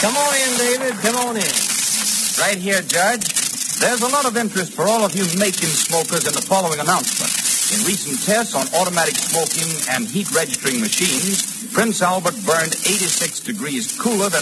Come on in, David. Come on in. Right here, Judge. There's a lot of interest for all of you Macon smokers in the following announcement. In recent tests on automatic smoking and heat registering machines, Prince Albert burned 86 degrees cooler than